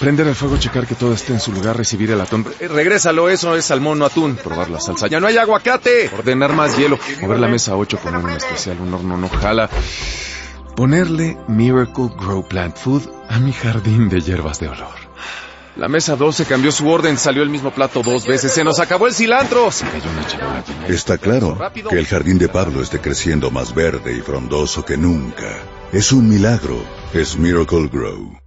Prender el fuego, checar que todo esté en su lugar, recibir el atún. Regrésalo, eso es salmón, no atún. Probar la salsa. ¡Ya no hay aguacate! Ordenar más hielo. Mover la mesa 8, poner un especial, un horno no jala. Ponerle Miracle Grow Plant Food a mi jardín de hierbas de olor. La mesa 12 cambió su orden, salió el mismo plato 2 veces. ¡Se nos acabó el cilantro! Se cayó una charola. Está claro que el jardín de Pablo esté creciendo más verde y frondoso que nunca. Es un milagro. Es Miracle Grow.